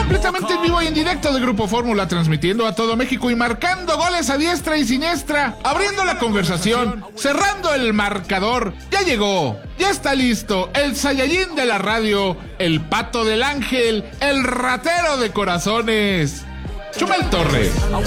Completamente en vivo y en directo de Grupo Fórmula, transmitiendo a todo México y marcando goles a diestra y siniestra, abriendo la conversación, cerrando el marcador. Ya llegó, ya está listo, el Saiyajin de la radio, el Pato del Ángel, el ratero de corazones, Chumel Torres.